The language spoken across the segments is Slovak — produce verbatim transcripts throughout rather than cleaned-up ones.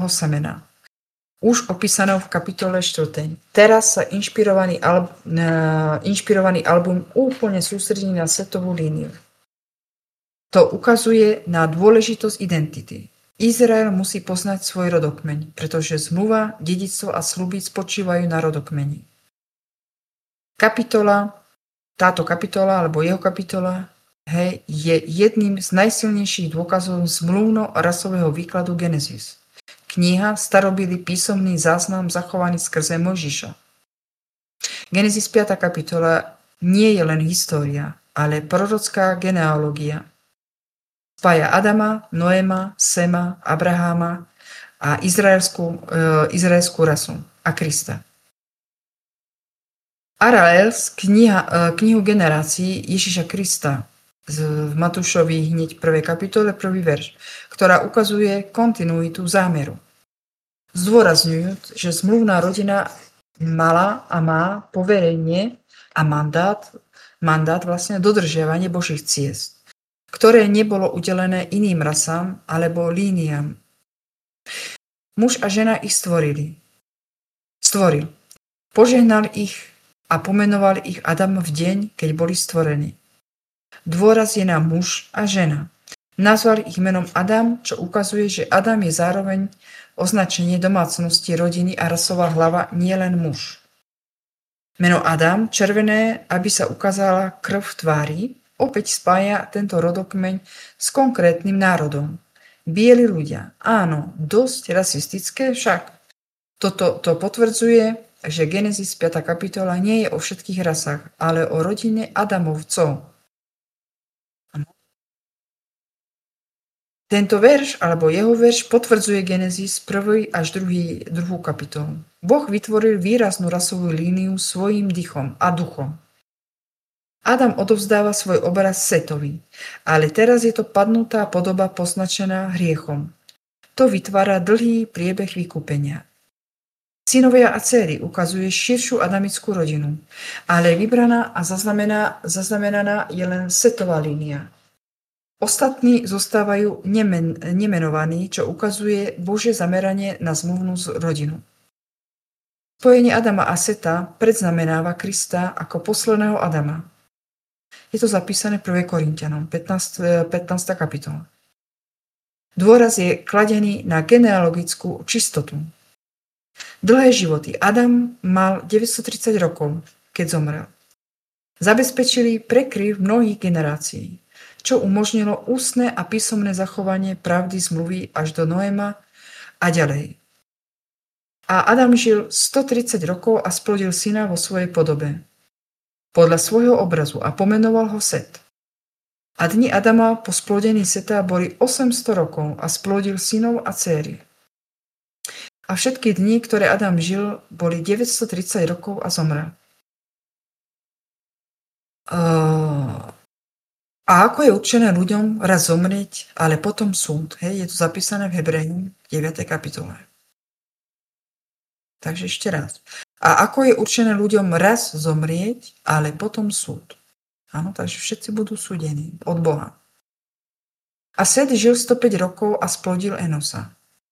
Adamovho semena, už opísanou v kapitole štvrtej. Teraz sa inšpirovaný, alb, uh, inšpirovaný album úplne sústredí na setovú líniu. To ukazuje na dôležitosť identity. Izrael musí poznať svoj rodokmeň, pretože zmluva, dedičstvo a sľuby spočívajú na rodokmeni. Kapitola, táto kapitola, alebo jeho kapitola, hej, je jedným z najsilnejších dôkazov zmluvno-rasového výkladu Genesis. Kniha starobylý písomný záznam zachovaný skrze Mojžiša. Genesis piata kapitola nie je len história, ale prorocká genealógia. Spája Adama, Noéma, Sema, Abraháma a izraelskú, e, izraelskú rasu a Krista. Araels, kniha, e, knihu generácií Ježiša Krista z, v Matúšovi hneď prvej kapitole, prvý verš, ktorá ukazuje kontinuitu zámeru. Zdôrazňujúc, že zmluvná rodina mala a má poverenie a mandát, mandát vlastne dodržiavanie Božích ciest, ktoré nebolo udelené iným rasám alebo líniám. Muž a žena ich stvorili. Stvoril. Požehnal ich a pomenoval ich Adam v deň, keď boli stvorení. Dôraz je na muž a žena. Nazval ich menom Adam, čo ukazuje, že Adam je zároveň označenie domácnosti, rodiny a rasová hlava, nie len muž. Meno Adam, červené, aby sa ukázala krv v tvári, opäť spája tento rodokmeň s konkrétnym národom. Bieli ľudia, áno, dosť rasistické však. Toto to potvrdzuje, že Genesis piata kapitola nie je o všetkých rasách, ale o rodine Adamovcov. Tento verš, alebo jeho verš, potvrdzuje Genesis prvý až druhý, druhú kapitolu. Boh vytvoril výraznú rasovú líniu svojím dychom a duchom. Adam odovzdáva svoj obraz Setovi, ale teraz je to padnutá podoba poznačená hriechom. To vytvára dlhý priebeh vykúpenia. Synovia a dcéry ukazuje širšiu adamickú rodinu, ale vybraná a zaznamená, zaznamenaná je len Setová línia. Ostatní zostávajú nemen, nemenovaní, čo ukazuje Božie zameranie na zmluvnú rodinu. Spojenie Adama a Seta predznamenáva Krista ako posledného Adama. Je to zapísané v prvej Korinťanom, pätnásta kapitola. Dôraz je kladený na genealogickú čistotu. Dlhé životy. Adam mal deväťstotridsať rokov, keď zomrel. Zabezpečili prekryv mnohých generácií, čo umožnilo ústne a písomné zachovanie pravdy zmluvy až do Noéma a ďalej. A Adam žil stotridsať rokov a splodil syna vo svojej podobe, podľa svojho obrazu, a pomenoval ho Set. A dni Adama po splodení Seta boli osemsto rokov a splodil synov a dcéry. A všetky dni, ktoré Adam žil, boli deväťstotridsať rokov a zomrel. Uh... A ako je určené ľuďom raz zomrieť, ale potom súd. Hej, je to zapísané v Hebrejom deviatej kapitole. Takže ešte raz. A ako je určené ľuďom raz zomrieť, ale potom súd. Áno, takže všetci budú súdení od Boha. A Set žil stopäť rokov a splodil Enosa.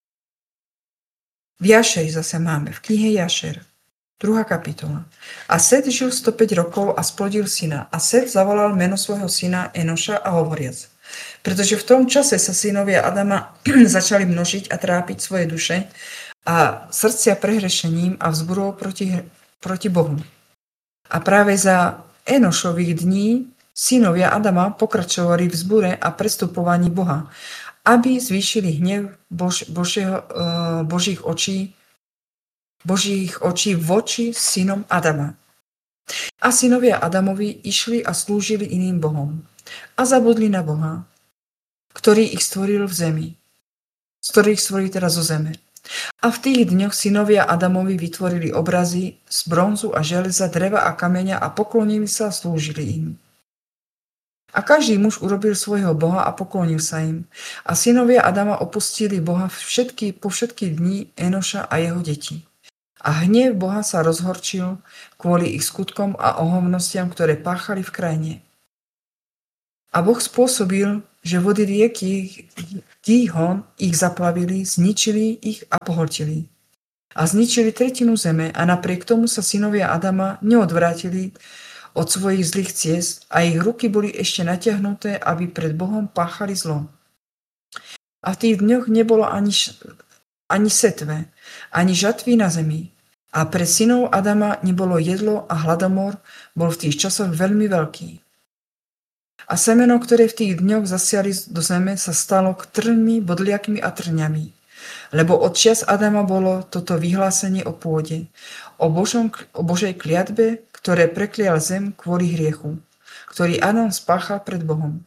V Jašeri zase máme, v knihe Jašer, druhá kapitola. A Set žil stopäť rokov a splodil syna. A Set zavolal meno svojho syna Enoša a hovoriac. Pretože v tom čase sa synovia Adama začali množiť a trápiť svoje duše a srdcia prehrešením a vzburou proti, proti Bohu. A práve za Enošových dní synovia Adama pokračovali v vzbure a prestupovaní Boha, aby zvýšili hnev Bož, Božieho, uh, Božích očí Božích očí voči synom Adama. A synovia Adamovi išli a slúžili iným bohom a zabudli na Boha, ktorý ich stvoril v zemi, z ktorých stvorili teraz zo zeme. A v tých dňoch synovia Adamovi vytvorili obrazy z bronzu a železa, dreva a kameňa a poklonili sa a slúžili im. A každý muž urobil svojho boha a poklonil sa im. A synovia Adama opustili Boha všetky, po všetky dni Enoša a jeho detí. A hnev Boha sa rozhorčil kvôli ich skutkom a ohovnostiam, ktoré páchali v krajine. A Boh spôsobil že vody rieky Gihon ich zaplavili, zničili ich a pohltili. A zničili tretinu zeme a napriek tomu sa synovia Adama neodvrátili od svojich zlých ciest a ich ruky boli ešte natiahnuté, aby pred Bohom páchali zlo. A v tých dňoch nebolo ani, ani setve, ani žatvy na zemi. A pre synov Adama nebolo jedlo a hladomor bol v tých časoch veľmi veľký. A semeno, ktoré v tých dňoch zasiali do zeme, sa stalo k trňmi, bodliakmi a trňami. Lebo od čias Adama bolo toto vyhlásenie o pôde, o, Božom, o Božej kliatbe, ktoré preklial zem kvôli hriechu, ktorý Adam spáchal pred Bohom.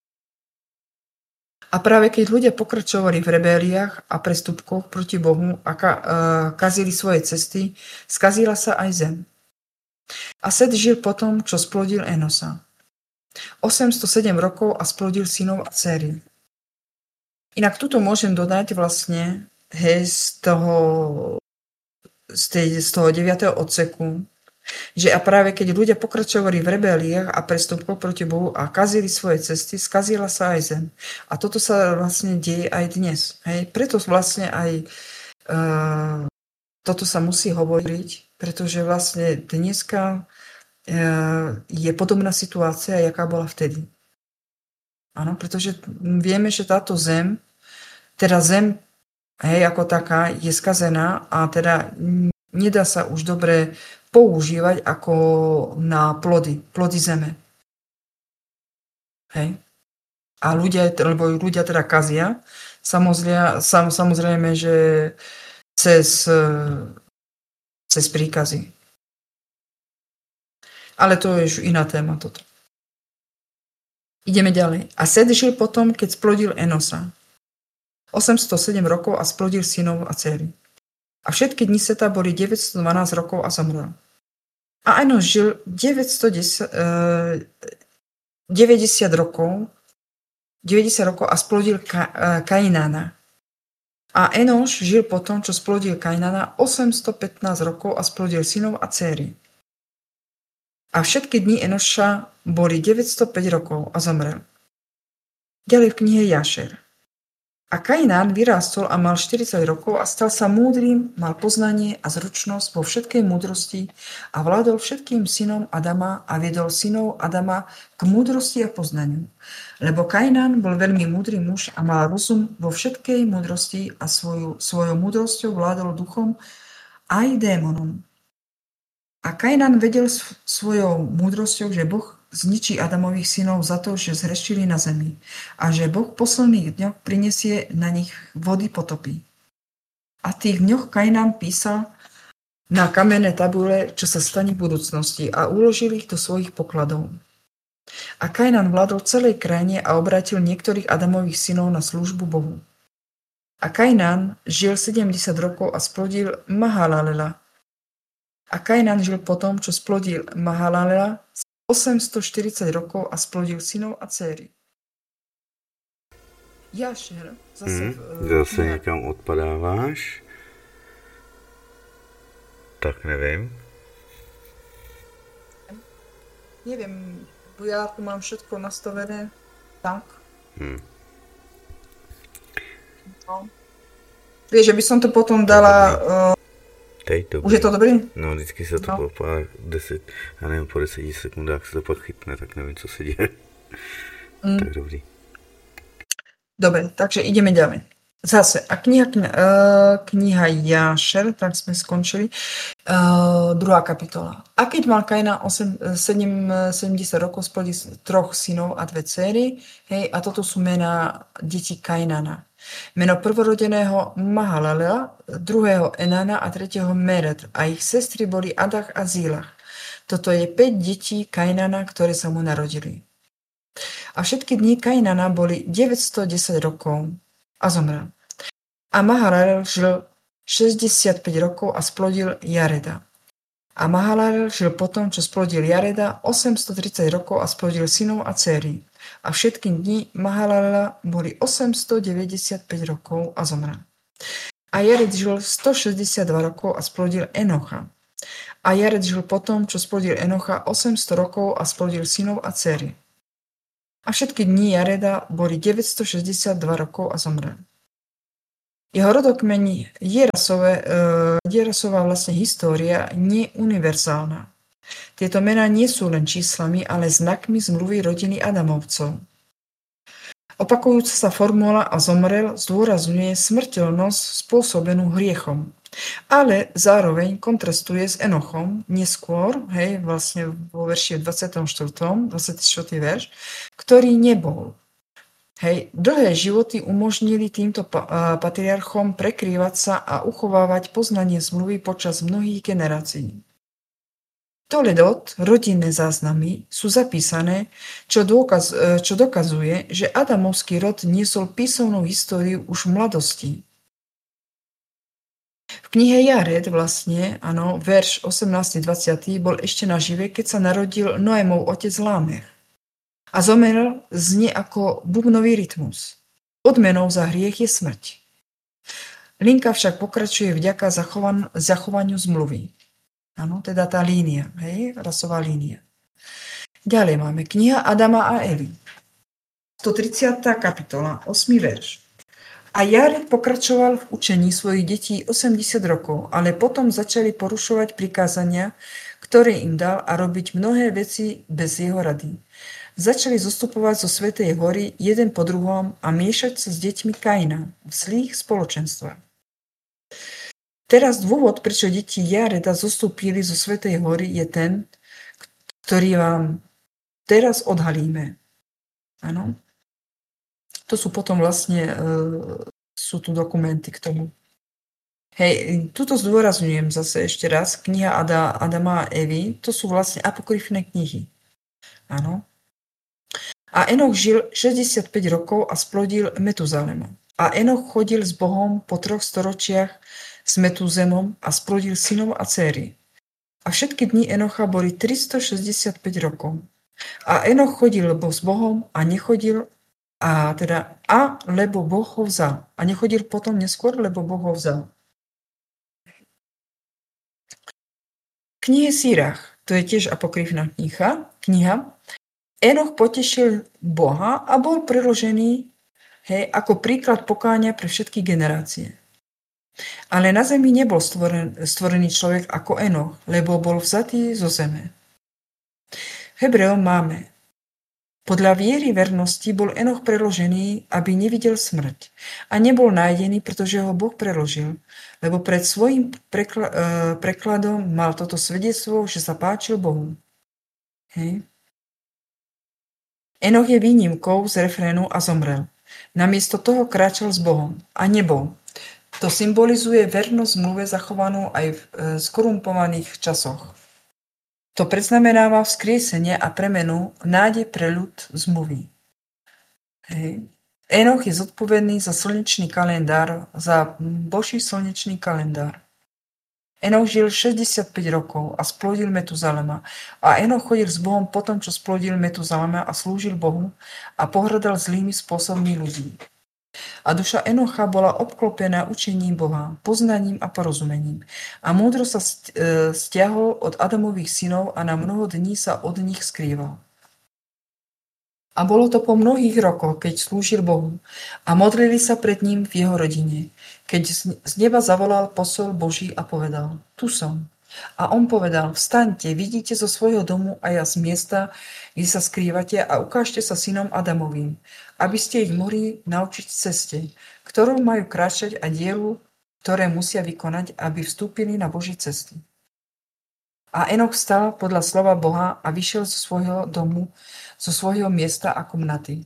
A práve keď ľudia pokračovali v rebéliách a prestupkoch proti Bohu a ka, uh, kazili svoje cesty, skazila sa aj zem. A Set žil potom, čo splodil Enosa. osemstosedem rokov a splodil synov a dcery. Inak tuto môžem dodať vlastne hej, z toho, z, tej, z toho deviateho odseku, že a práve keď ľudia pokračovali v rebeliách a prestupkoch proti Bohu a kazili svoje cesty, skazila sa aj zem. A toto sa vlastne deje aj dnes. Hej. Preto vlastne aj uh, toto sa musí hovoriť, pretože vlastne dneska uh, je podobná situácia, jaká bola vtedy. Áno, pretože vieme, že táto zem, teda zem, hej, ako taká, je skazená a teda nedá sa už dobre používať ako na plody, plody zeme. Hej. A ľudia, lebo ľudia teda kazia, samozrejme, sam, samozrejme že cez, cez príkazy. Ale to je už iná téma toto. Ideme ďalej. A Set žil potom, keď splodil Enosa. osemstosedem rokov a splodil synov a dcery. A všetky dni Seta boli deväťstodvanásť rokov a zomrel. A Enos žil deväťdesiat rokov, deväťdesiat rokov a splodil Ka, Kainána. A Enos žil potom, čo splodil Kainána, osemstopätnásť rokov a splodil synov a dcery. A všetky dni Enoša boli deväťstopäť rokov a zomrel. Ďalej v knihe Jašer. A Kainán vyrástol a mal štyridsať rokov a stal sa múdrym, mal poznanie a zručnosť vo všetkej múdrosti a vládol všetkým synom Adama a viedol synov Adama k múdrosti a poznaniu. Lebo Kainán bol veľmi múdry muž a mal rozum vo všetkej múdrosti a svoju, svojou múdrosťou vládol duchom aj démonom. A Kainán vedel svojou múdrosťou, že Boh zničí Adamových synov za to, že zhrešili na zemi a že Boh v posledných dňoch prinesie na nich vody potopy. A v tých dňoch Kainán písal na kamenné tabule, čo sa stane v budúcnosti a uložil ich do svojich pokladov. A Kainán vládol celej krajine a obrátil niektorých Adamových synov na službu Bohu. A Kainán žil sedemdesiat rokov a splodil Mahalalela. A Kainán žil potom, čo splodil Mahalalela, osemstoštyridsať rokov a splodil synov a dcery. Jašer, zase... Hmm, zase ne... někam odpadáváš. Tak nevím. Neviem, ja tu mám všetko nastavené tak. Hmm. No. Vieš, že by som to potom dala... Uh, Teď dobrý. Už je to dobrý? No, vždycky se to no. po pár deset, já nevím, po deseti sekundách se to pak chytne, tak nevím, co se děje. Mm. Tak dobrý. Dobre, takže ideme ďalej. Zase, a kniha, kniha, uh, kniha Jašer, tak sme skončili, uh, druhá kapitola. A keď mal Kaina sedemdesiat rokov, splodil troch synov a dve dcery, hej, a toto sú mená detí Kainana. Meno prvorodeného Mahalalea, druhého Enana a tretieho Mered a ich sestry boli Adach a Zílach. Toto je päť detí Kainana, ktoré sa mu narodili. A všetky dni Kainana boli deväťstodesať rokov a zomrel. A Mahalalel žil šesťdesiatpäť rokov a splodil Jareda. A Mahalalel žil potom, čo splodil Jareda, osemstotridsať rokov a splodil synov a dcery. A všetky dni Mahalalela boli osemstodeväťdesiatpäť rokov a zomrel. A Jared žil stošesťdesiatdva rokov a splodil Enocha. A Jared žil potom, čo splodil Enocha, osemsto rokov a splodil synov a dcery. A všetky dni Jareda boli deväťstošesťdesiatdva rokov a zomrel. Jeho rodokmeň Jerasová vlastne história nie je univerzálna. Tieto mená nie sú len číslami, ale znakmi zmluvy rodiny Adamovcov. Opakujúca sa formula a zomrel zdôrazňuje smrteľnosť spôsobenú hriechom, ale zároveň kontrastuje s Enochom neskôr, hej, vlastne vo verši dvadsiatom štvrtom, dvadsiaty štvrtý verš, ktorý nebol. Hej, dlhé životy umožnili týmto patriarchom prekrývať sa a uchovávať poznanie zmluvy počas mnohých generácií. Toledot, rodinné záznamy, sú zapísané, čo, dôkaz, čo dokazuje, že Adamovský rod niesol písomnú históriu už v mladosti. V knihe Jared vlastne, áno, verš osemnásty dvadsiaty bol ešte nažive, keď sa narodil Noémov otec Lámech. A zomrel znie ako bubnový rytmus. Odmenou za hriech je smrť. Linka však pokračuje vďaka zachovan, zachovaniu zmluvy. Áno, teda tá línia, hej, rasová línia. Ďalej máme kniha Adama a Evy. stotridsiata kapitola, ôsmy verš. A Jared pokračoval v učení svojich detí osemdesiat rokov, ale potom začali porušovať prikázania, ktoré im dal a robiť mnohé veci bez jeho rady. Začali zostupovať zo Svätej hory jeden po druhom a miešať sa s deťmi Kaina v zlých spoločenstvách. Teraz dôvod, prečo deti Jareda zostúpili zo Svätej hory, je ten, ktorý vám teraz odhalíme. Áno. To sú potom vlastne, e, sú tu dokumenty k tomu. Hej, tuto zdôrazňujem zase ešte raz, kniha Ada, Adama a Evy, to sú vlastne apokryfné knihy. Áno. A Enoch žil šesťdesiatpäť rokov a splodil Metuzalema. A Enoch chodil s Bohom po troch storočiach s Metuzemom a splodil synov a dcéry. A všetky dni Enocha boli tristošesťdesiatpäť rokov. A Enoch chodil lebo s Bohom a nechodil, a teda a lebo Boh ho vzal. A nechodil potom neskôr, lebo Boh ho vzal. Knihe Sirach, to je tiež apokryfná kniha, kniha. Enoch potešil Boha a bol preložený, hej, ako príklad pokánia pre všetky generácie. Ale na zemi nebol stvoren, stvorený človek ako Enoch, lebo bol vzatý zo zeme. Hebreom máme. Podľa viery vernosti bol Enoch preložený, aby nevidel smrť. A nebol nájdený, pretože ho Boh preložil, lebo pred svojím prekl- prekladom mal toto svedectvo, že sa páčil Bohu. Hej. Enoch je výnimkou z refrénu a zomrel. Namiesto toho kráčal s Bohom a nebol. To symbolizuje vernosť zmluve zachovanú aj v skorumpovaných časoch. To predznamenáva vzkriesenie a premenu v nádej pre ľud zmluvy. Hej. Enoch je zodpovedný za slnečný kalendár, za Boží slnečný kalendár. Enoch žil šesťdesiatpäť rokov a splodil Metuzalema. A Enoch chodil s Bohom potom, čo splodil Metuzalema a slúžil Bohu a pohrdal zlými spôsobmi ľudí. A duša Enocha bola obklopená učením Boha, poznaním a porozumením. A múdro sa stiahol od Adamových synov a na mnoho dní sa od nich skrýval. A bolo to po mnohých rokoch, keď slúžil Bohu a modlili sa pred ním v jeho rodine, keď z neba zavolal posol Boží a povedal: Tu som. A on povedal: Vstaňte, vidíte zo svojho domu a ja z miesta, kde sa skrývate, a ukážte sa synom Adamovým, aby ste ich mohli naučiť ceste, ktorou majú kráčať, a dielu, ktoré musia vykonať, aby vstúpili na Boží cesty. A Enoch vstal podľa slova Boha a vyšiel zo svojho domu, zo svojho miesta a komnaty.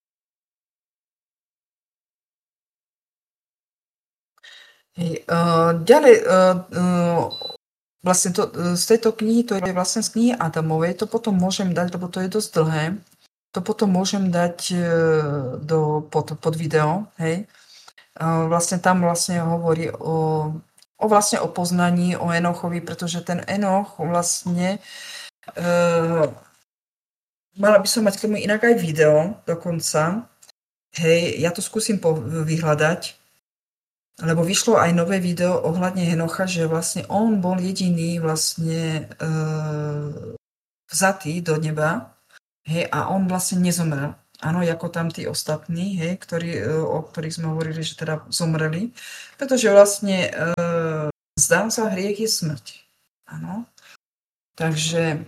Hej, uh, ďalej, uh, uh, vlastne to, z tejto knihy, to je vlastne z knihy Adamovej, to potom môžem dať, lebo to je dosť dlhé, to potom môžem dať uh, do, pod, pod video, hej. Uh, vlastne tam vlastne hovorí o o vlastne o poznaní, o Enochovi, pretože ten Enoch vlastne e, mala by som mať k tomu inak aj video dokonca. Hej, ja to skúsim vyhľadať, lebo vyšlo aj nové video ohľadne Enocha, že vlastne on bol jediný vlastne e, vzatý do neba, hej, a on vlastne nezomrel. Áno, ako tam tí ostatní, hej, ktorí, o ktorých sme hovorili, že teda zomreli, pretože vlastne e, zdá sa, hriech je smrť. Áno. Takže,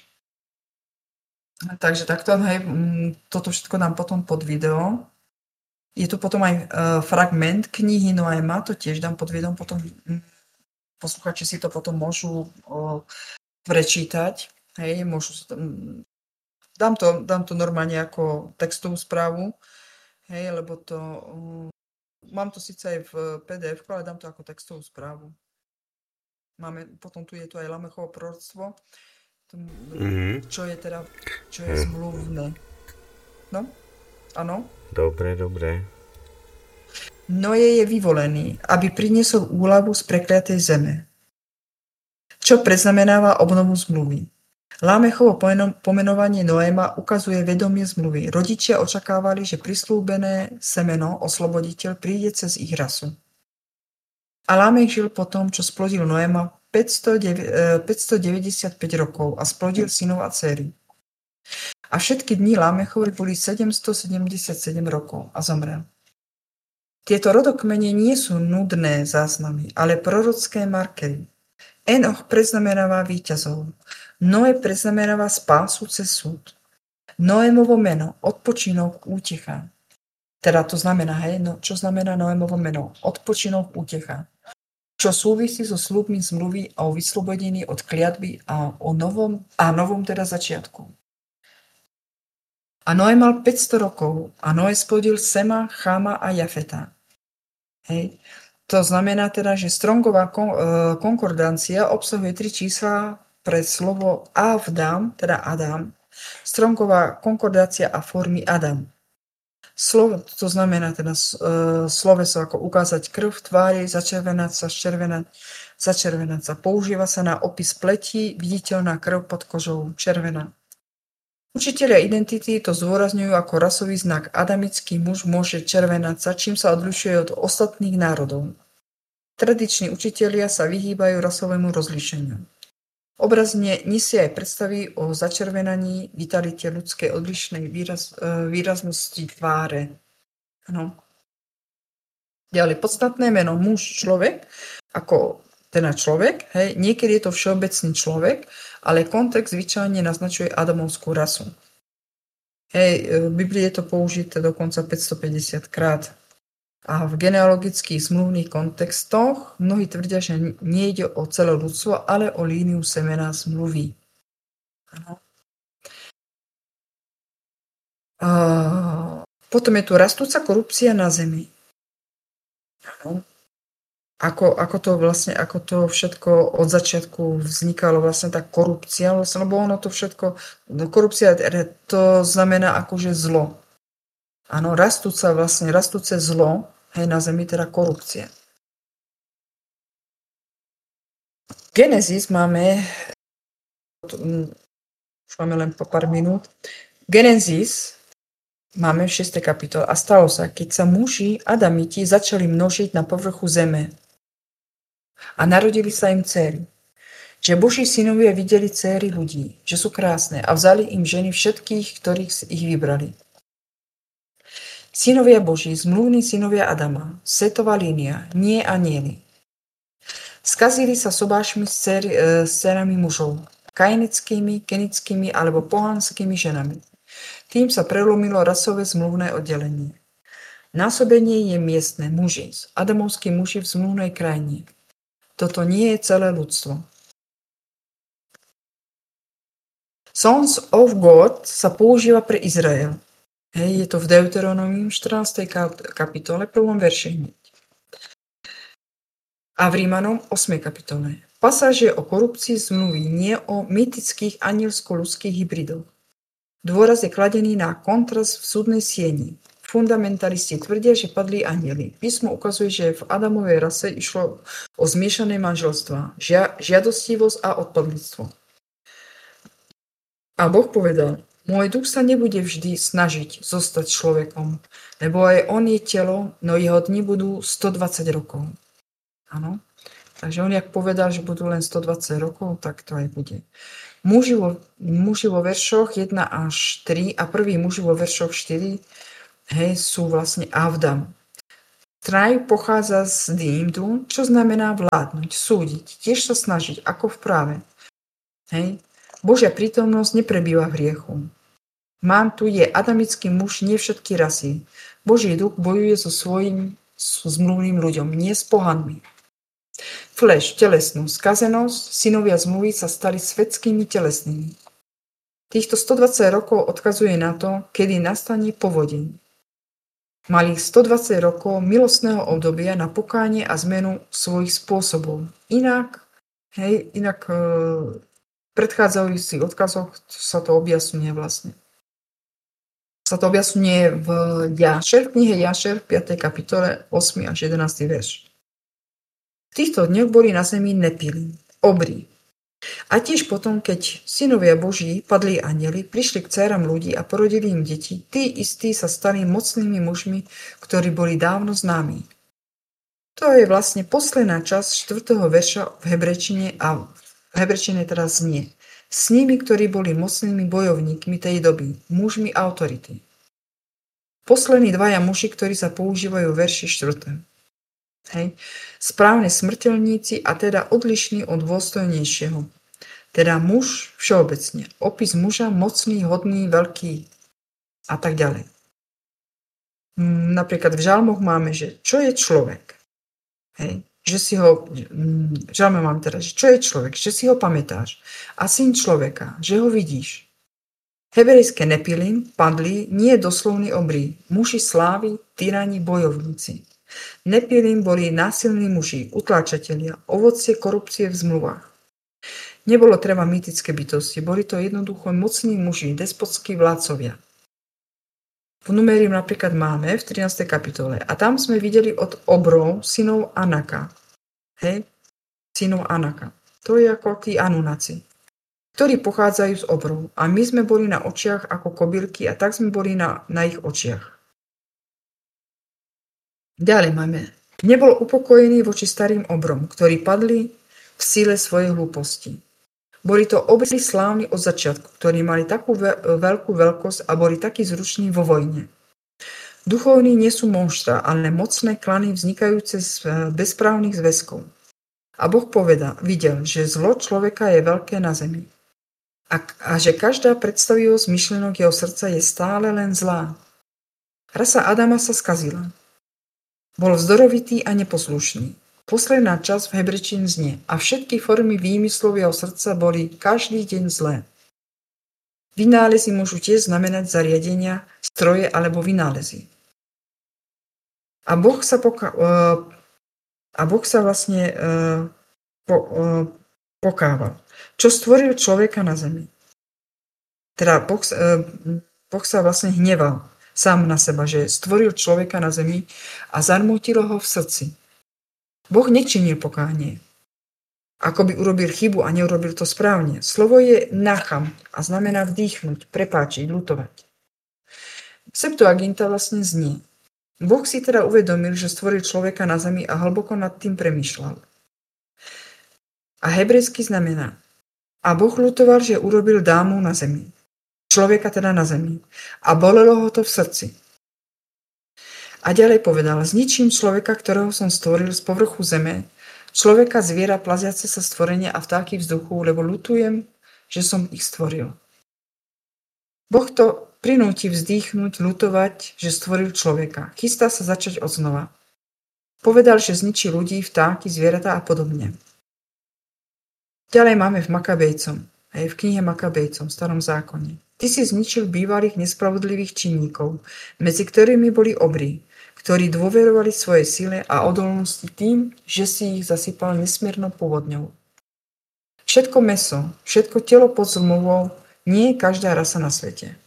takže takto, hej, toto všetko dám potom pod video. Je tu potom aj e, fragment knihy Noema, to tiež dám pod videom, potom posluchači si to potom môžu o, prečítať, hej, môžu si to, dám to, dám to normálne ako textovú správu, hej, lebo to, um, mám to síce aj v pé dé ef, ale dám to ako textovú správu. Máme, potom tu je to aj Lamechovo proroctvo, mm-hmm. čo je teda, čo je zmluvné. No, áno. Dobre, dobre. Noé je vyvolený, aby priniesol úľavu z prekliatej zeme, čo preznamenáva obnovu zmluvy. Lámechovo pomenovanie Noéma ukazuje vedomie zmluvy. Rodičia očakávali, že prislúbené semeno, osloboditeľ, príde cez ich rasu. A Lámech žil po tom, čo splodil Noéma päťstodeväťdesiatpäť rokov a splodil synov a dcéry. A všetky dni Lámechovi boli sedemstosedemdesiatsedem rokov a zomrel. Tieto rodokmene nie sú nudné záznamy, ale prorocké markery. Enoch preznamenáva víťazov. Noé preznamenáva spásu cez súd. Noémovo meno, odpočinok, útecha. Teda to znamená, hej, no, čo znamená Noémovo meno? Odpočinok, útecha. Čo súvisí so sľubmi zmluvy a o vyslobodení od kliatby a o novom, a novom teda začiatku. A Noé mal päťsto rokov a Noé splodil Sema, Cháma a Jafeta. Hej. To znamená teda, že Strongová kon, e, konkordancia obsahuje tri čísla pre slovo Avdam, teda Adam. Strongová konkordácia a formy Adam. Slovo, to znamená teda e, sloveso ako ukázať krv v tvári, začervenať sa, ščervenať, začervenať sa. Používa sa na opis pleti, viditeľná krv pod kožou, červená. Učitelia identity to zdôrazňujú ako rasový znak. Adamický muž môže červenať sa, čím sa odlišuje od ostatných národov. Tradiční učitelia sa vyhýbajú rasovému rozlíšeniu. Obrazne nesie aj predstavy o začervenaní, vitalite ľudskej odlišnej výraz, výraznosti tváre. Ano. Ďalej, podstatné meno muž, človek, ako teda človek, hej, niekedy je to všeobecný človek, ale kontext zvyčajne naznačuje adamovskú rasu. Hej, v Biblii je to použité dokonca päťstopäťdesiat krát. A v genealogických zmluvných kontextoch mnohí tvrdia, že nejde o celé ľudstvo, ale o líniu semena zmluvy. Ano. A potom je tu rastúca korupcia na zemi. Ano. Ako, ako to vlastne, ako to všetko od začiatku vznikalo, vlastne tá korupcia, vlastne, lebo ono to všetko, no korupcia to znamená akože zlo. Áno, rastúca vlastne, rastúce zlo, hej, na zemi teda korupcia. Genesis máme, už máme len po pár minút, Genesis máme v šiestej kapitole. A stalo sa, keď sa muži Adamiti začali množiť na povrchu zeme a narodili sa im dcéry, že Boží synovia videli dcéry ľudí, že sú krásne a vzali im ženy všetkých, ktorých ich vybrali. Synovia Boží, zmluvní synovia Adama, setová línia, nie anieli. Skazili sa sobášmi s dcerami mužov, kainickými, kenickými alebo pohanskými ženami. Tým sa prelomilo rasové zmluvné oddelenie. Násobenie je miestne, muži, adamovskí muži v zmluvnej krajine. Toto nie je celé ľudstvo. Sons of God sa používa pre Izrael. Hej, je to v Deuteronomium štrnástej kapitole, prvom verši hneď. A v Rímanom ôsmej kapitole. Pasáž je o korupcii zmluvy, nie o mytických anielsko-ľudských hybridoch. Dôraz je kladený na kontrast v súdnej sieni. Fundamentalisti tvrdia, že padli anjeli. Písmo ukazuje, že v Adamovej rase išlo o zmiešané manželstvá, žia- žiadostivosť a odpadlictvo. A Boh povedal: môj duch sa nebude vždy snažiť zostať človekom, lebo aj on je telo, no jeho dni budú stodvadsať rokov. Áno. Takže on jak povedal, že budú len stodvadsať rokov, tak to aj bude. Muži vo, muži vo veršoch jedna až tri a prvý muži vo veršoch štyri, hej, sú vlastne Avdam. Traj pochádza z Dýmdu, čo znamená vládnuť, súdiť, tiež sa snažiť, ako v práve. Hej. Božia prítomnosť neprebýva v hriechu. Mám tu je adamický muž, nie všetky rasy. Boží duch bojuje so svojím zmluvným ľuďom, nie s pohanmi. Fleš, telesnú skazenosť, synovia zmluvy sa stali svetskými telesnými. Týchto stodvadsať rokov odkazuje na to, kedy nastane povodeň. Mali stodvadsať rokov milostného obdobia na pokánie a zmenu svojich spôsobov. Inak, hej, inak e, v predchádzajúcich odkazoch sa to objasňuje vlastne. Sa to objasňuje v Jášer, v knihe Jášer, v piatej kapitole, ôsmy až jedenásty verš. V týchto dňoch boli na zemi Nepili, obry. A tiež potom, keď synovia Boží, padli anjeli, prišli k dcéram ľudí a porodili im deti, tí istí sa stali mocnými mužmi, ktorí boli dávno známi. To je vlastne posledná časť štvrtého verša v hebrečine a v hebrečine teraz znie. S nimi, ktorí boli mocnými bojovníkmi tej doby, mužmi autority. Poslední dvaja muži, ktorí sa používajú v verši štvrtém. Hej. Správne smrteľníci a teda odlišní od dôstojnejšieho. Teda muž všeobecne. Opis muža mocný, hodný, veľký a tak ďalej. Napríklad v žalmoch máme, že čo je človek? Hej. Že si ho, v žalme mám teda, že čo je človek? Že si ho pamätáš. A syn človeka, že ho vidíš. Hebrejské Nepilin padli nie doslovný obrí. Muži slávy, tyrani, bojovníci. Nepilím boli násilní muži, utláčatelia, ovocie korupcie v zmluvách. Nebolo treba mýtické bytosti, boli to jednoducho mocní muži, despotskí vládcovia. V Numerim napríklad máme v trinástej kapitole a tam sme videli od obrov synov Anaka. Hej, synov Anaka. To je ako tí Anunaci, ktorí pochádzajú z obrov a my sme boli na očiach ako kobylky a tak sme boli na, na ich očiach. Ďalej máme. Nebol upokojený voči starým obrom, ktorí padli v sile svojej hlúposti. Boli to obry slávni od začiatku, ktorí mali takú veľkú veľkosť a boli takí zruční vo vojne. Duchovní nie sú monštra, ale mocné klany vznikajúce z bezprávnych zväzkov. A Boh poveda, videl, že zlo človeka je veľké na zemi. A, a že každá predstavivosť myšlienok jeho srdca je stále len zlá. Rasa Adama sa skazila. Bol vzdorovitý a neposlušný. Posledná časť v hebrečine znie a všetky formy výmyslov jeho srdca boli každý deň zlé. Vynálezy môžu tiež znamenať zariadenia, stroje alebo vynálezy. A Boh sa, poka- a boh sa vlastne po, pokával. Čo stvoril človeka na zemi? Teda Boh, boh sa vlastne hneval sám na seba, že stvoril človeka na zemi a zarmútilo ho v srdci. Boh nečinil pokánie. Ako by urobil chybu a neurobil to správne. Slovo je nacham a znamená vdýchnuť, prepáčiť, ľutovať. Septuaginta vlastne znie. Boh si teda uvedomil, že stvoril človeka na zemi a hlboko nad tým premýšľal. A hebrejsky znamená a Boh ľutoval, že urobil dámu na zemi. Človeka teda na zemi. A bolelo ho to v srdci. A ďalej povedal, zničím človeka, ktorého som stvoril z povrchu zeme, človeka, zviera, plaziace sa stvorenia a vtáky vzduchu, lebo ľutujem, že som ich stvoril. Boh to prinúti vzdýchnuť, ľutovať, že stvoril človeka. Chystá sa začať odznova. Povedal, že zničí ľudí, vtáky, zvieratá a podobne. Ďalej máme v Makabejcom, aj v knihe Makabejcom, v starom zákone. Ty si zničil bývalých nespravodlivých činníkov, medzi ktorými boli obrí, ktorí dôverovali svojej sile a odolnosti tým, že si ich zasypal nesmiernou povodňou. Všetko mäso, všetko telo pod zmluvou, nie je každá rasa na svete.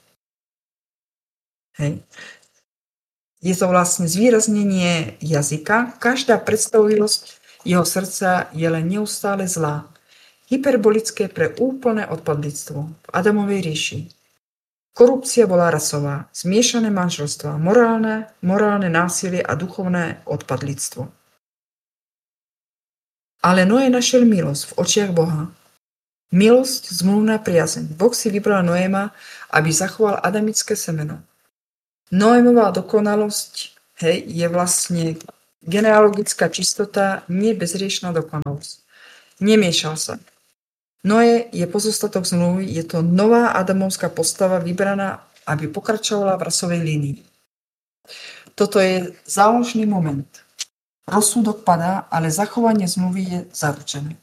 Hej. Je to vlastne zvýraznenie jazyka, každá predstavivosť jeho srdca je len neustále zlá. Hyperbolické pre úplné odpadlictvo v Adamovej ríši. Korupcia bola rasová, zmiešané manželstvá, morálne, morálne násilie a duchovné odpadlictvo. Ale Noé našel milosť v očiach Boha. Milosť, zmluvná priazeň. Boh si vybral Noéma, aby zachoval adamické semeno. Noémová dokonalosť, hej, je vlastne genealogická čistota, nie bezriešná dokonalosť. Nemiešal sa. Noé je pozostatok zmluvy, je to nová adamovská postava vybraná, aby pokračovala v rasovej línii. Toto je záložný moment. Rozsudok padá, ale zachovanie zmluvy je zaručené.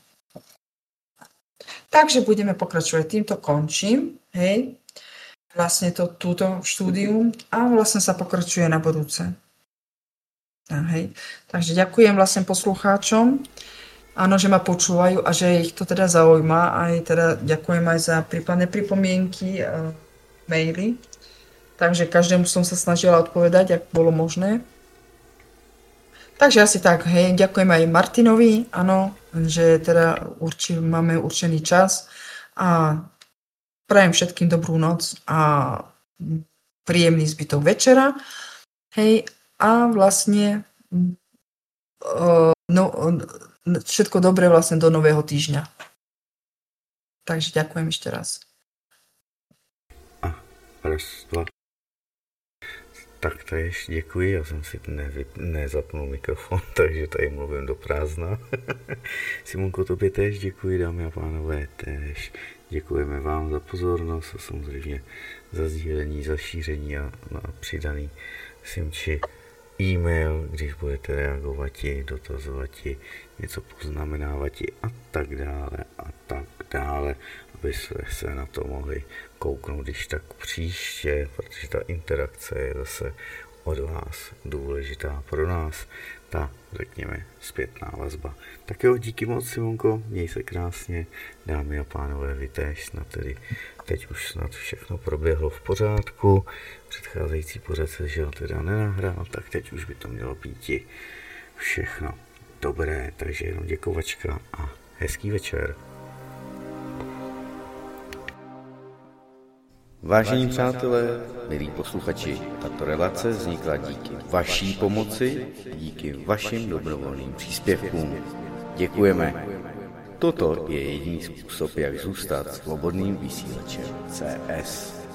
Takže budeme pokračovať. Týmto končím, hej, vlastne to, túto štúdium a vlastne sa pokračuje na budúce. Ja, hej. Takže ďakujem vlastne poslucháčom, áno, že ma počúvajú a že ich to teda zaujíma. Aj teda ďakujem aj za prípadné pripomienky, uh, maily. Takže každému som sa snažila odpovedať, ak bolo možné. Takže asi tak, hej, ďakujem aj Martinovi, áno, že teda urči, máme určený čas a prajem všetkým dobrú noc a príjemný zbytok večera, hej, a vlastne uh, no, všetko dobré vlastne do nového týždňa. Takže ďakujem ešte raz. A, raz, dva. Tak též děkuji, já jsem si nevy, nezapnul mikrofon, takže tady mluvím do prázdna. Simonko, tobě též děkuji, dámy a pánové, též děkujeme vám za pozornost a samozřejmě za sdílení, za šíření a na přidaný Simči e-mail, když budete reagovat, dotazovat, něco poznamenávat a tak dále a tak dále, aby se na to mohli kouknout, když tak příště, protože ta interakce je zase od vás důležitá pro nás, ta, řekněme, zpětná vazba. Tak jo, díky moc, Simonko, měj se krásně, dámy a pánové, vy též, snad tedy teď už snad všechno proběhlo v pořádku, předcházející pořad se, že ho teda nenahrál, tak teď už by to mělo být všechno dobré, takže jenom děkovačka a hezký večer. Vážení přátelé, milí posluchači, tato relace vznikla díky vaší pomoci, díky vašim dobrovolným příspěvkům. Děkujeme. Toto je jediný způsob, jak zůstat svobodným vysílačem C S.